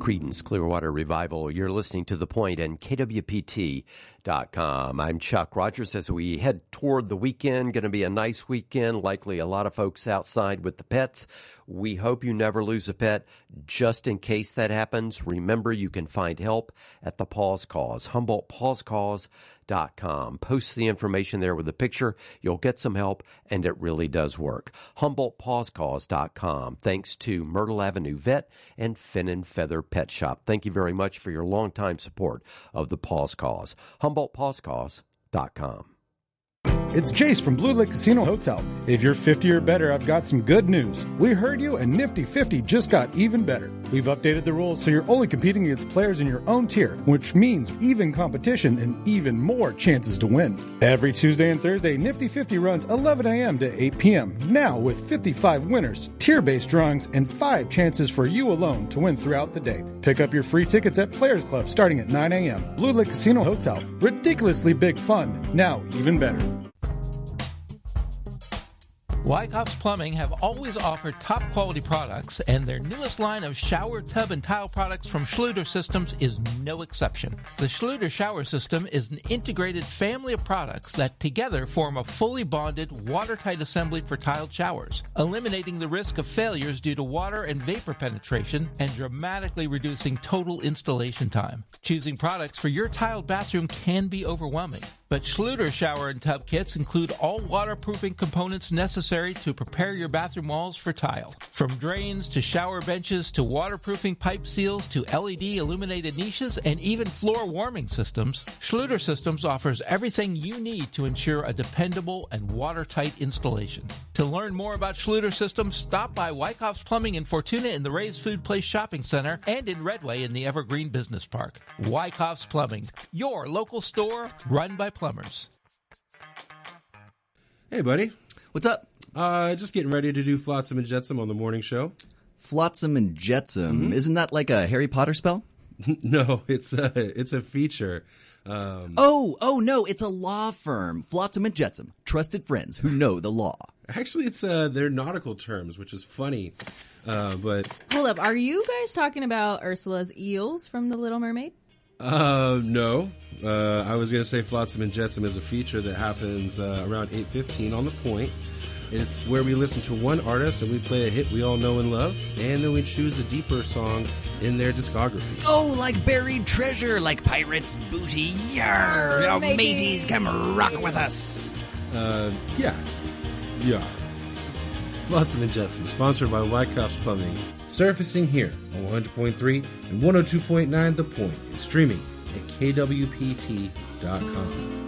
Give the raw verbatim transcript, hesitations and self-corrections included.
Creedence Clearwater Revival. You're listening to The Point and K W P T dot com. I'm Chuck Rogers. As we head toward the weekend, going to be a nice weekend, likely a lot of folks outside with the pets. We hope you never lose a pet. Just in case that happens, remember you can find help at the Paws Cause, Humboldt Paws Cause dot com. Post the information there with a picture. You'll get some help, and it really does work. Humboldt Paws Cause dot com. Thanks to Myrtle Avenue Vet and Fin and Feather Pet Shop. Thank you very much for your longtime support of the Paws Cause. Humboldt Paws Cause dot com. It's Jace from Blue Lake Casino Hotel. If you're fifty or better, I've got some good news. We heard you, and Nifty fifty just got even better. We've updated the rules so you're only competing against players in your own tier, which means even competition and even more chances to win. Every Tuesday and Thursday, Nifty fifty runs eleven a.m. to eight p.m. Now with fifty-five winners, tier-based drawings, and five chances for you alone to win throughout the day. Pick up your free tickets at Players Club starting at nine a.m. Blue Lake Casino Hotel. Ridiculously big fun. Now even better. Wyckoff's Plumbing have always offered top-quality products, and their newest line of shower, tub, and tile products from Schluter Systems is no exception. The Schluter Shower System is an integrated family of products that together form a fully bonded, watertight assembly for tiled showers, eliminating the risk of failures due to water and vapor penetration and dramatically reducing total installation time. Choosing products for your tiled bathroom can be overwhelming, but Schluter shower and tub kits include all waterproofing components necessary to prepare your bathroom walls for tile. From drains to shower benches to waterproofing pipe seals to L E D illuminated niches and even floor warming systems, Schluter Systems offers everything you need to ensure a dependable and watertight installation. To learn more about Schluter Systems, stop by Wyckoff's Plumbing in Fortuna in the Ray's Food Place Shopping Center and in Redway in the Evergreen Business Park. Wyckoff's Plumbing, your local store run by plumbers. Hey, buddy. What's up? Uh, just getting ready to do Flotsam and Jetsam on the morning show. Flotsam and Jetsam. Mm-hmm. Isn't that like a Harry Potter spell? No, it's a, it's a feature. Um, oh, oh no, it's a law firm. Flotsam and Jetsam. Trusted friends who know the law. Actually, it's uh, they're nautical terms, which is funny. Uh, but Hold up. Are you guys talking about Ursula's eels from The Little Mermaid? Uh, no. Uh, I was going to say Flotsam and Jetsam is a feature that happens uh, around eight fifteen on The Point. It's where we listen to one artist and we play a hit we all know and love, and then we choose a deeper song in their discography. Oh, like buried treasure, like pirates' booty. Yarr! Oh, mateys, come rock with us. Uh, yeah. Yeah. Flotsam and Jetsam, sponsored by Wyckoff's Plumbing. Surfacing here on one hundred point three and one oh two point nine The Point, and streaming at K W P T dot com.